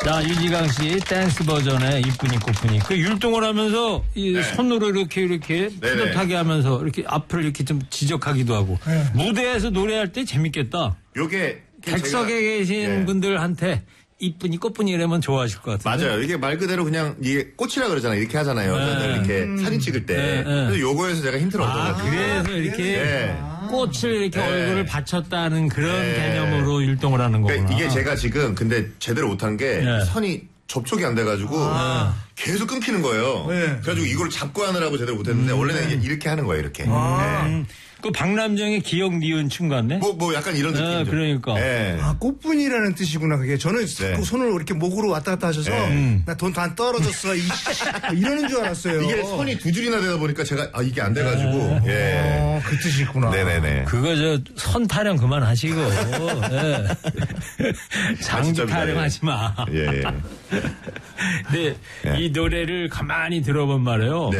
자, 유지강 씨 댄스 버전의 이쁜이 꽃분이. 그 율동을 하면서 이 네. 손으로 이렇게 뿌듯하게 하면서 이렇게 앞을 이렇게 좀 지적하기도 하고. 네. 무대에서 노래할 때 재밌겠다. 요게 객석에 계신 분들한테 이쁜이 꽃분이 이러면 좋아하실 것 같아요. 맞아요. 이게 말 그대로 그냥 이게 꽃이라 그러잖아요. 이렇게 하잖아요. 여자들 이렇게 사진 찍을 때. 그래서 요거에서 제가 힌트를 얻어가지고. 그래서 이렇게 꽃을 이렇게 얼굴을 받쳤다는 그런 개념으로 율동을 하는 거구나. 그러니까 이게 제가 지금 근데 제대로 못한 게 선이 접촉이 안 돼가지고 계속 끊기는 거예요. 그래가지고 이걸 잡고 하느라고 제대로 못했는데 원래는 이렇게 하는 거예요. 이렇게. 그 박남정의 기억 니은 춤 같네? 뭐 약간 이런 느낌이죠. 그러니까. 아, 꽃분이라는 뜻이구나, 그게. 저는 자꾸 손을 이렇게 목으로 왔다 갔다 하셔서, 나 돈 다 떨어졌어, 이러는 줄 알았어요. 이게 선이 두 줄이나 되다 보니까 제가, 이게 안 돼가지고, 그 뜻이 있구나. 네네네. 그거 선 타령 그만하시고, 장기 타령하지 마. 예. 근데 이 노래를 가만히 들어본 말이에요.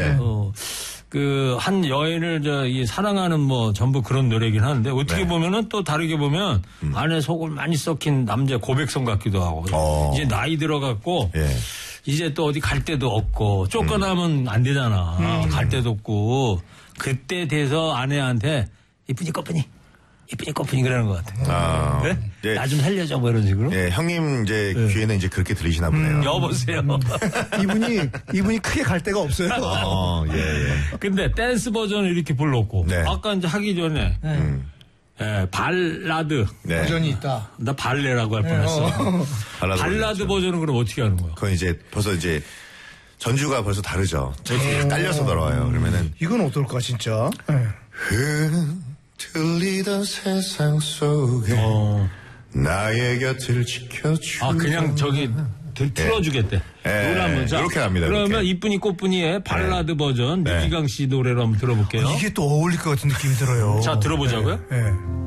한 여인을 이 사랑하는 전부 그런 노래긴 하는데 어떻게 보면은 또 다르게 보면 안에 속을 많이 썩힌 남자 고백성 같기도 하고 이제 나이 들어갔고 이제 또 어디 갈 데도 없고 쫓겨나면 안 되잖아. 갈 데도 없고 그때 돼서 아내한테 이쁜이 꽃분이 그러는 것 같아. 그래? 나 좀 살려줘 뭐 이런 식으로. 형님 이제 귀에는 이제 그렇게 들리시나 보네요. 여보세요. 이분이 크게 갈 데가 없어요. 근데 댄스 버전을 이렇게 불렀고 아까 이제 하기 전에 발라드 버전이 있다. 나 발레라고 할 뻔했어. 발라드 버전은 그럼 어떻게 하는 거야? 그건 이제 벌써 이제 전주가 벌써 다르죠. 딸려서 돌아와요. 그러면은 이건 어떨까 진짜? 틀리던 세상 속에 나의 곁을 지켜주. 그냥 저기 틀어주겠대. 노래 한번 자. 이렇게 합니다. 그러면 이렇게. 이쁜이 꽃분이의 발라드 버전 유지강 씨 노래로 한번 들어볼게요. 이게 또 어울릴 것 같은 느낌이 들어요. 자, 들어보자고요? 네.